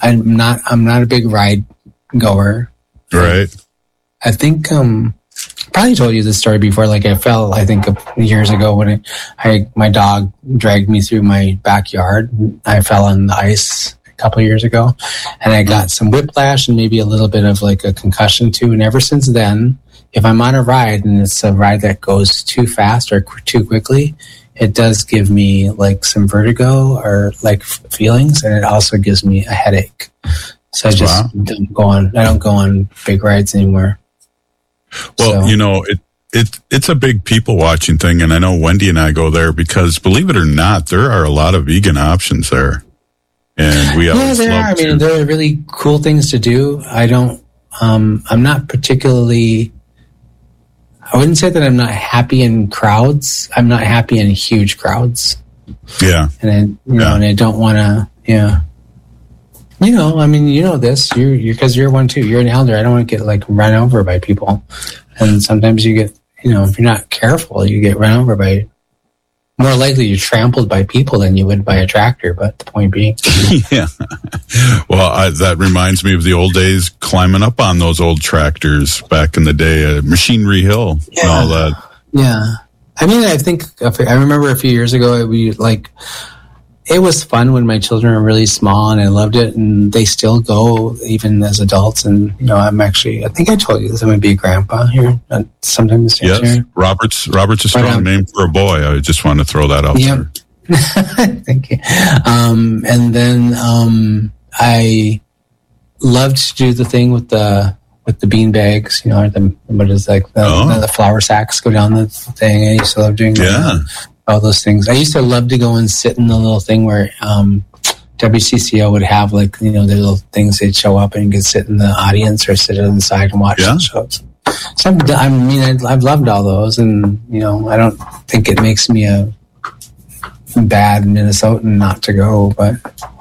I'm not a big ride goer. Right. I think probably told you this story before. Like I fell, I think years ago when my dog dragged me through my backyard. I fell on the ice a couple of years ago, and I got some whiplash and maybe a little bit of like a concussion too. And ever since then, if I'm on a ride and it's a ride that goes too fast or too quickly, it does give me like some vertigo or like feelings, and it also gives me a headache. So I just don't go on big rides anymore. Well, it's a big people watching thing, and I know Wendy and I go there because, believe it or not, there are a lot of vegan options there, and we always love I mean, there are really cool things to do. I'm not particularly. I wouldn't say that I'm not happy in crowds. I'm not happy in huge crowds. Yeah, and and I don't want to. Yeah. I mean, this, because you're one too. You're an elder. I don't want to get like run over by people. And sometimes you get, if you're not careful, you get run over by, more likely you're trampled by people than you would by a tractor. But the point being. Yeah. Well, that reminds me of the old days climbing up on those old tractors back in the day, Machinery Hill and all that. Yeah. I mean, I remember a few years ago, it was fun when my children were really small, and I loved it, and they still go even as adults. And I think I told you this. I'm going to be a grandpa here sometime this year. Yes, Robert's a strong name for a boy. I just want to throw that out there. Thank you. And then I loved to do the thing with the bean bags. The flour sacks go down the thing. I used to love doing that. All those things. I used to love to go and sit in the little thing where WCCO would have the little things. They'd show up and you could sit in the audience or sit on the side and watch the shows. So I've loved all those, and I don't think it makes me a bad Minnesotan not to go, but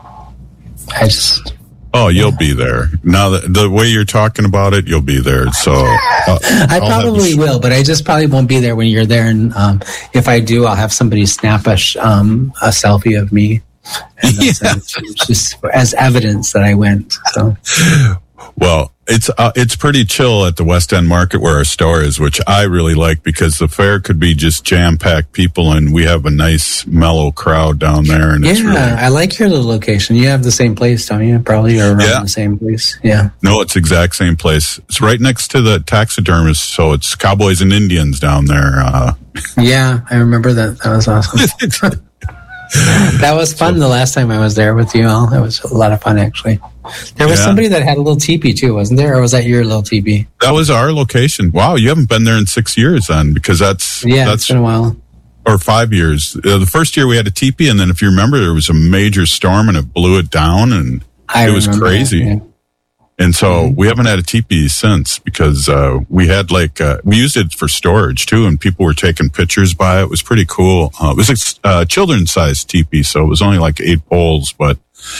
I just. Oh, you'll be there. Now, the way you're talking about it, you'll be there. So I probably will, but I just probably won't be there when you're there. And if I do, I'll have somebody snap a selfie of me, and just as evidence that I went. So, well, it's pretty chill at the West End Market where our store is, which I really like because the fair could be just jam-packed people, and we have a nice mellow crowd down there. And I like your little location. You have the same place, don't you? Probably or around the same place. Yeah. No, it's the exact same place. It's right next to the taxidermist, so it's Cowboys and Indians down there. Yeah, I remember that. That was awesome. That was fun the last time I was there with you all. That was a lot of fun, actually. There was somebody that had a little teepee too, wasn't there? Or was that your little teepee? That was our location. Wow, you haven't been there in 6 years then, because that's it's been a while. Or 5 years. The first year we had a teepee, and then if you remember, there was a major storm and it blew it down, and it was crazy. That, And so we haven't had a teepee since, because we had we used it for storage too, and people were taking pictures by it. It was pretty cool. It was a children's sized teepee, so it was only 8 poles, but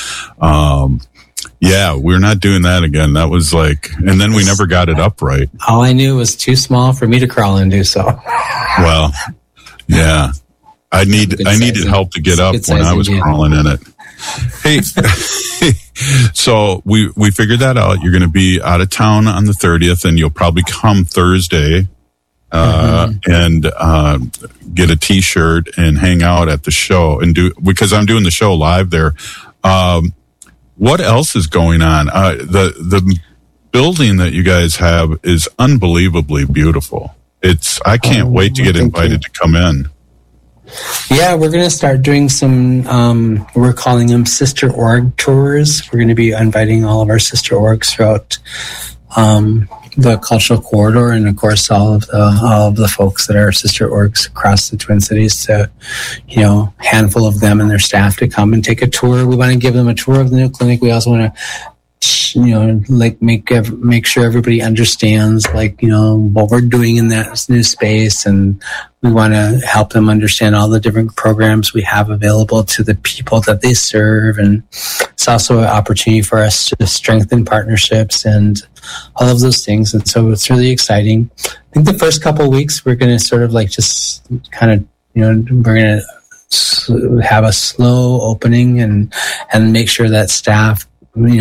we're not doing that again. That was and then we never got it up right. All I knew was too small for me to crawl into, so. Well, yeah. I needed help to get up when I was crawling in it. Hey, so we figured that out. You're going to be out of town on the 30th, and you'll probably come Thursday and get a T-shirt and hang out at the show because I'm doing the show live there. What else is going on? The building that you guys have is unbelievably beautiful. I can't wait to get invited to come in. Yeah, we're going to start doing some, we're calling them sister org tours. We're going to be inviting all of our sister orgs throughout the cultural corridor, and of course all of the folks that are sister orgs across the Twin Cities to, handful of them and their staff to come and take a tour. We want to give them a tour of the new clinic. We also want to make sure everybody understands what we're doing in that new space, and we want to help them understand all the different programs we have available to the people that they serve. And it's also an opportunity for us to strengthen partnerships and all of those things. And so it's really exciting. I think the first couple of weeks we're going to sort of just kind of we're going to have a slow opening and make sure that staff